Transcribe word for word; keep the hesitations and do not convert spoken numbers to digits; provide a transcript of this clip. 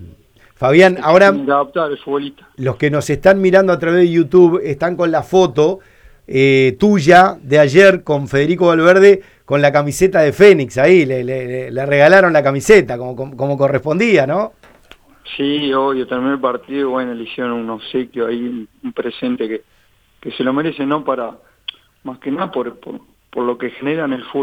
Fabián, que se ahora tiene que adaptar el futbolista. los que nos están mirando a través de YouTube están con la foto eh, tuya de ayer con Federico Valverde con la camiseta de Fénix ahí, le, le, le regalaron la camiseta como, como, como correspondía, ¿no? Sí, obvio, terminó el partido, bueno, le hicieron un obsequio ahí, un presente que, que se lo merece, no para, más que nada por, por, por lo que genera en el fútbol.